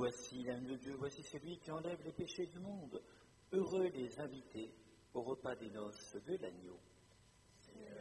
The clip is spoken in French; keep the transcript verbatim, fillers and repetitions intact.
Voici l'âme de Dieu, voici celui qui enlève les péchés du monde. Heureux les invités au repas des noces de l'agneau. Seigneur,